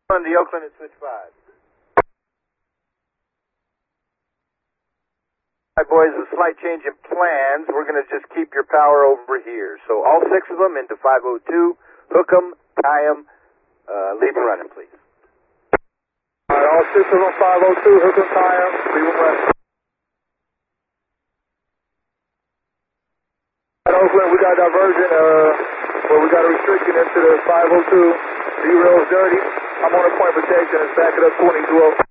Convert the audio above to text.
On the Oakland at switch 5. All right, boys, a slight change in plans. We're going to just keep your power over here. So all 6 of them into 502. Hook them, tie them, leave them running, please. All right, all 6 of them, 502, hook them, tie them, leave them running. At Oakland, we got a diversion where we got a restriction into the 502. D-rail's dirty. I'm on a point of protection. It's back it up 20-12.